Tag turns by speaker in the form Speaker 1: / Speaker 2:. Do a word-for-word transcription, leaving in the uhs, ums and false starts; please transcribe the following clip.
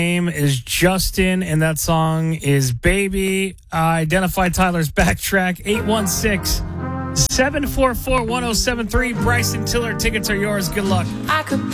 Speaker 1: name is Justin, and that song is Baby. Uh, identify Tyler's backtrack, eight one six, seven four four, one oh seven three. Bryson Tiller, tickets are yours. Good luck.
Speaker 2: I could